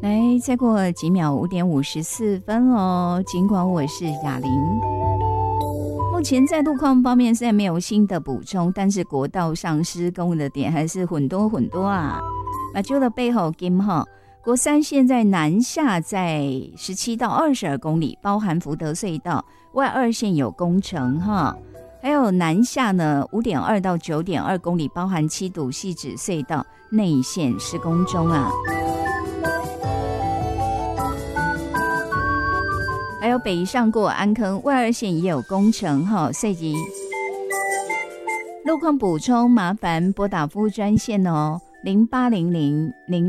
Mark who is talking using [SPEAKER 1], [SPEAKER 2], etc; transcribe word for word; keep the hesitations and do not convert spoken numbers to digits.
[SPEAKER 1] 来，再过几秒，五点五十四分哦。尽管我是雅玲，目前在路况方面虽然没有新的补充，但是国道上施工的点还是很多很多啊。马丘的背后金哈，国三现在南下在十七到二十二公里，包含福德隧道外二线有工程哈。还有南下呢，五点二到九点二公里，包含七堵汐止隧道内线施工中啊。还有北上过安坑外二线也有工程哈，所以路况补充麻烦拨打服务专线哦，零八零零零。